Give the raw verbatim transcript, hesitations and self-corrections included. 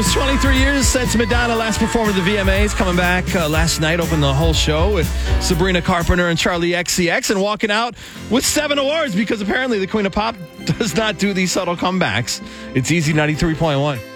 was twenty-three years since Madonna last performed at the V M As. Coming back uh, last night, opened the whole show with Sabrina Carpenter and Charlie X C X, and walking out with seven awards because apparently the Queen of Pop does not do these subtle comebacks. It's Easy ninety-three point one.